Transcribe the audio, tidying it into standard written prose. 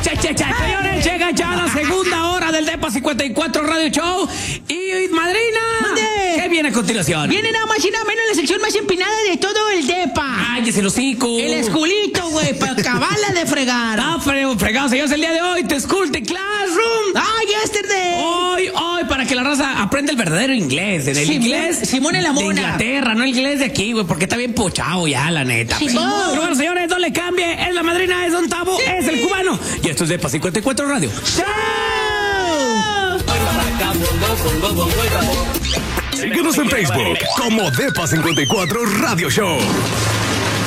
Señores, llega ya la segunda hora del Depa 54 Radio Show. Y madrina, ¿qué viene a continuación? Viene nada más y nada menos la sección más empinada de todo el Depa. Ay, ese hocico. El esculito, güey, para acabarla de fregar. Fregado, señores, el día de hoy, The School, The Classroom. ¡Ay, yesterday! Hoy, para que la raza aprenda el verdadero inglés. En el inglés Simón en la mona. de Inglaterra, no el inglés de aquí, güey, porque está bien pochado ya, la neta. Simón. Pero bueno, señores, no le cambie. Es la madrina, es Don Tavo, es el cubano. Y esto es Depa 54 Radio. Síguenos en Facebook como Depa 54 Radio Show.